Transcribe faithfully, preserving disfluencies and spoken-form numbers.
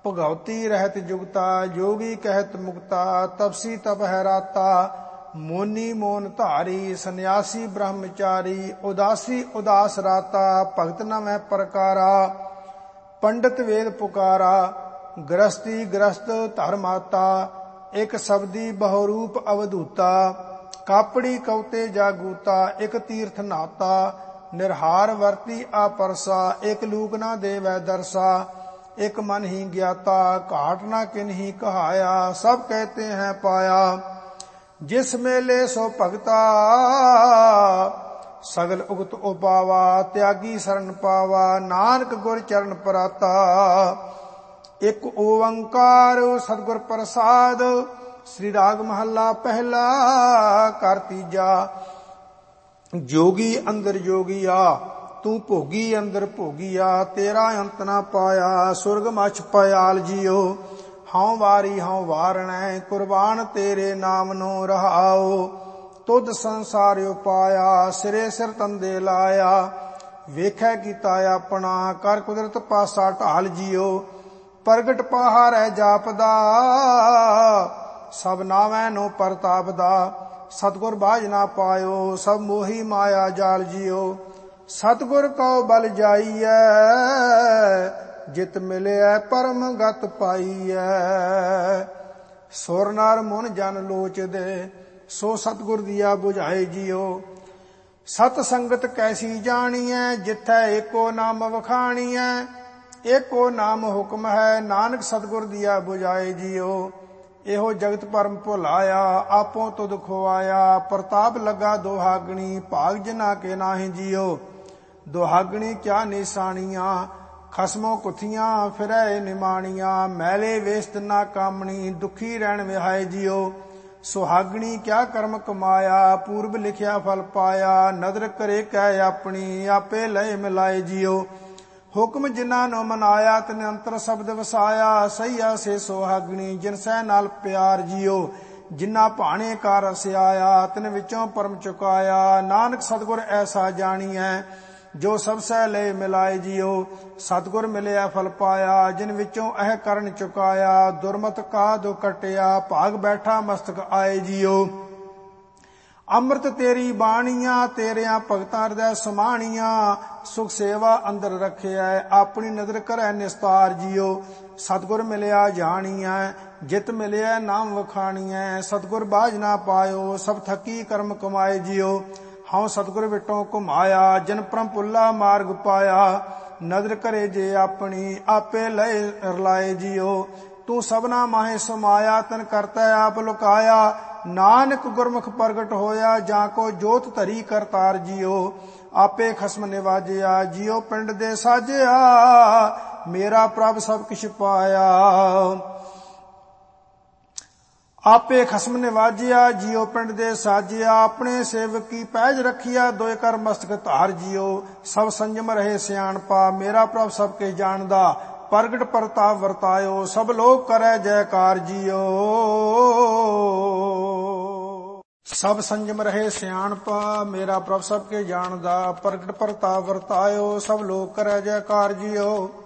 ਭਗਉਤੀ ਰਹਿਤ ਜੁਗਤਾ ਜੋਗੀ ਕਹਿਤ ਮੁਕਤਾ ਤਪਸੀ ਤਪ ਹੈ ਰਾਤਾ ਮੋਨੀ ਮੋਨ ਧਾਰੀ ਸੰਨਿਆਸੀ ਬ੍ਰਹਮਚਾਰੀ ਉਦਾਸੀ ਉਦਾਸ ਰਾਤਾ ਭਗਤ ਨ ਮੈਂ ਪ੍ਰਕਾਰਾ ਪੰਡਤ ਵੇਦ ਪੁਕਾਰਾ ਗ੍ਰਸਤੀ ਗ੍ਰਸਤ ਧਰਮਾਤਾ ਇੱਕ ਸ਼ਬਦੀ ਬਹੁਰੂਪ ਅਵਧੂਤਾ ਕਾਪੜੀ ਕਉਤੇ ਜਾਗੂਤਾ ਇੱਕ ਤੀਰਥ ਨਾਤਾ ਨਿਰਹਾਰ ਵਰਤੀ ਆਪਰਸਾ ਇੱਕ ਲੂਕ ਨਾ ਦੇਵੈ ਦਰਸਾ ਇੱਕ ਮਨ ਹੀ ਗਿਆਤਾ ਘਾਟ ਨਾ ਕਿਨਹੀ ਕਹਾਇਆ ਸਭ ਕਹਤੇ ਹੈ ਪਾਇਆ ਜਿਸ ਮੇਲੇ ਸੋ ਭਗਤਾ ਸਗਲ ਉਗਤ ਉਪਾਵਾ ਤਿਆਗੀ ਸ਼ਰਨ ਪਾਵਾ ਨਾਨਕ ਗੁਰ ਚਰਨ ਪਰਾਤਾ ਇੱਕ ਓੰਕਾਰ ਸਤਿਗੁਰ ਪ੍ਰਸਾਦ ਸ੍ਰੀ ਰਾਗ ਮਹੱਲਾ ਪਹਿਲਾ ਘਰ ਤੀਜਾ ਜੋਗੀ ਅੰਦਰ ਜੋਗੀਆ ਤੂੰ ਭੋਗੀ ਅੰਦਰ ਭੋਗੀਆ ਤੇਰਾ ਅੰਤ ਨਾ ਪਾਇਆ ਸੁਰਗ ਮਛ ਪਿਆਲ ਜੀਓ ਹਉ ਵਾਰੀ ਹਉ ਵਾਰਣੈ ਕੁਰਬਾਨ ਤੇਰੇ ਨਾਮ ਨੂੰ ਰਹਾਓ ਤੁਧ ਸੰਸਾਰ ਉਪਾਇਆ ਸਿਰੇ ਸਿਰ ਤੰਦੇ ਲਾਇਆ ਵੇਖੈ ਕੀਤਾ ਆਪਣਾ ਕਰ ਕੁਦਰਤ ਪਾਸਾ ਢਾਲ ਜੀਓ ਪ੍ਰਗਟ ਪਹਾਰੈ ਜਾਪਦਾ ਸਭ ਨਾਵੈ ਨੋ ਪ੍ਰਤਾਪ ਦਾ ਸਤਿਗੁਰ ਬਾਝ ਨਾ ਪਾਇਓ ਸਭ ਮੋਹੀ ਮਾਇਆ ਜਾਲ ਜੀਓ ਸਤਿਗੁਰ ਕਉ ਬਲ ਜਾਈਐ ਜਿਤ ਮਿਲਿਆ ਪਰਮ ਗਤ ਪਾਈਐ ਸੁਰ ਨਰ ਮਨ ਜਨ ਲੋਚਦੇ ਸੋ ਸਤਿਗੁਰ ਦੀਆ 부ਝਾਏ ਜੀਓ ਸਤ ਸੰਗਤ ਕੈਸੀ ਜਾਣੀਐ ਜਿਥੈ ਏਕੋ ਨਾਮ ਵਖਾਣੀਐ ਏਕੋ ਨਾਮ ਹੁਕਮ ਹੈ ਨਾਨਕ ਸਤਿਗੁਰ ਦੀਆ 부ਝਾਏ ਜੀਓ ਇਹੋ ਜਗਤ ਭਰਮ ਭੁਲਾਇਆ ਆਪੋ ਤੁਧ ਖੋਆਇਆ ਪ੍ਰਤਾਪ ਲੱਗਾ ਦੁਹਾਗਣੀ ਭਾਗ ਜਿਨਾ ਕੇ ਨਾਹੀ ਜੀਓ ਦੁਹਾਗਣੀ ਕਿਆ ਨਿਸ਼ਾਨੀਆਂ ਖਸਮੋ ਕੁਥੀਆਂ ਫਿਰੈ ਨਿਮਾਣੀਆਂ ਮੈਲੇ ਵੇਸਤ ਨਾ ਕਾਮਣੀ ਦੁਖੀ ਰਹਿਣ ਵਿਹਾਏ ਜੀਓ ਸੁਹਾਗਣੀ ਕਿਆ ਕਰਮ ਕਮਾਇਆ ਪੂਰਬ ਲਿਖਿਆ ਫਲ ਪਾਇਆ ਨਦਰ ਕਰੇ ਕਹਿ ਆਪਣੀ ਆਪੇ ਲਏ ਮਿਲਾਏ ਜੀਓ ਹੁਕਮ ਜਿਨ੍ਹਾਂ ਨੂੰ ਮਨਾਇਆ ਤਿਨ ਅੰਤਰ ਸ਼ਬਦ ਵਸਾਇਆ ਸਈਆ ਸੇ ਸੁਹਾਗਣੀ ਜਿਨ ਸਹਿ ਨਾਲ ਪਿਆਰ ਜੀਓ ਜਿਨ੍ਹਾਂ ਭਾਣੇ ਕਾ ਰਸਿਆਇਆ ਤਿਨ ਵਿੱਚੋਂ ਪਰਮ ਚੁਕਾਇਆ ਨਾਨਕ ਸਤਿਗੁਰ ਐਸਾ ਜਾਣੀਐ ਜੋ ਸਭ ਸਹਿ ਲੈ ਮਿਲਾਏ ਜੀਓ ਸਤਿਗੁਰ ਮਿਲਿਆ ਫਲ ਪਾਇਆ ਜਿਨ ਵਿੱਚੋਂ ਇਹ ਕਰਨ ਚੁਕਾਇਆ ਦੁਰਮਤ ਕਾ ਦੁ ਕਟਿਆ ਭਾਗ ਬੈਠਾ ਮਸਤਕ ਆਏ ਜੀਓ ਅੰਮ੍ਰਿਤ ਤੇਰੀ ਬਾਣੀਆਂ ਤੇਰਿਆਂ ਭਗਤਾਂ ਹਿਰਦੈ ਸਮਾਣੀਆਂ ਸੁਖ ਸੇਵਾ ਅੰਦਰ ਰੱਖਿਆ ਆਪਣੀ ਨਜ਼ਰ ਕਰੈ ਨਿਸਤਾਰ ਜੀਓ ਸਤਿਗੁਰ ਮਿਲਿਆ ਜਾਣੀਐ ਜਿਤ ਮਿਲਿਆ ਨਾਮ ਵਖਾਣੀਐ ਸਤਿਗੁਰ ਬਾਝ ਨਾ ਪਾਇਓ ਸਭ ਥਕੀ ਕਰਮ ਕਮਾਏ ਜੀਓ ਹਉ ਸਤਿਗੁਰ ਵਿਟੋਂ ਘੁਮਾਇਆ ਜਿਨ ਪਰਮ ਪੁੱਲਾ ਮਾਰਗ ਪਾਇਆ ਨਜ਼ਰ ਕਰੇ ਜੇ ਆਪਣੀ ਆਪੇ ਲਏ ਰਲਾਏ ਜੀਓ ਤੂੰ ਸਭਨਾ ਮਾਹੇ ਸਮਾਇਆ ਤਨ ਕਰਤਾ ਆਪ ਲੁਕਾਇਆ ਨਾਨਕ ਗੁਰਮੁਖ ਪ੍ਰਗਟ ਹੋਇਆ ਜਾਂ ਕੋ ਜੋਤ ਧਰੀ ਕਰਤਾਰ ਜੀਓ ਆਪੇ ਖਸਮ ਨਿਵਾਜਿਆ ਜੀਓ ਪਿੰਡ ਦੇ ਸਾਜਿਆ ਮੇਰਾ ਪ੍ਰਭ ਸਭ ਕਿਛ ਪਾਇਆ ਆਪੇ ਖਸਮ ਨਿਵਾਜਿਆ ਜੀਓ ਪਿੰਡ ਦੇ ਸਾਜਿਆ ਆਪਣੇ ਸੇਵਕ ਕੀ ਪੈਜ ਰੱਖਿਆ ਦੋਏ ਕਰ ਮਸਤਕ ਧਾਰ ਜੀਓ ਸਭ ਸੰਜਮ ਰਹੇ ਸਿਆਣਪਾ ਮੇਰਾ ਪ੍ਰਭ ਸਭ ਕੇ ਜਾਣਦਾ ਪ੍ਰਗਟ ਪ੍ਰਤਾਪ ਵਰਤਾਇਓ ਸਭ ਲੋਕ ਕਰੈ ਜੈਕਾਰ ਜੀਓ ਸਭ ਸੰਜਮ ਰਹੇ ਸਿਆਣਪਾ ਮੇਰਾ ਪ੍ਰਭ ਸਭ ਕੇ ਜਾਣਦਾ ਪ੍ਰਗਟ ਪ੍ਰਤਾਪ ਵਰਤਾਇਓ ਸਭ ਲੋਕ ਕਰੈ ਜੈਕਾਰ ਜੀਓ